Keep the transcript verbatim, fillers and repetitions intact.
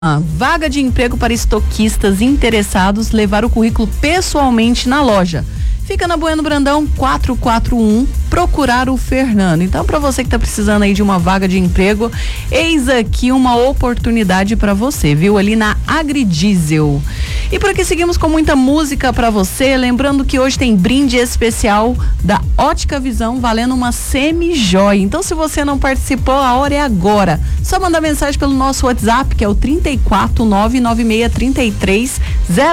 Ah, vaga de emprego para estoquistas interessados levar o currículo pessoalmente na loja. Fica na Bueno Brandão quatrocentos e quarenta e um, procurar o Fernando. Então, para você que tá precisando aí de uma vaga de emprego, eis aqui uma oportunidade para você, viu? Ali na Agridiesel. E por aqui seguimos com muita música para você, lembrando que hoje tem brinde especial da Ótica Visão, valendo uma semi-joia. Então, se você não participou, a hora é agora. Só mandar mensagem pelo nosso WhatsApp, que é o trinta e quatro, nove nove seis, trinta e três, zero